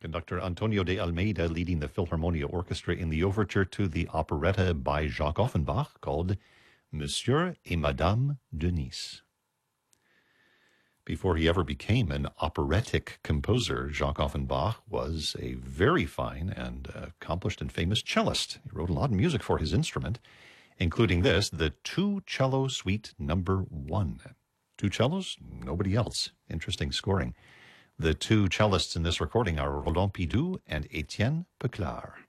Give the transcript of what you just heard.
Conductor Antonio de Almeida leading the Philharmonia Orchestra in the overture to the operetta by Jacques Offenbach called Monsieur et Madame de Nice. Before he ever became an operatic composer, Jacques Offenbach was a very fine and accomplished and famous cellist. He wrote a lot of music for his instrument, including this, the Two Cello Suite Number 1. Two cellos, nobody else. Interesting scoring. The two cellists in this recording are Roland Pidou and Etienne Peclar.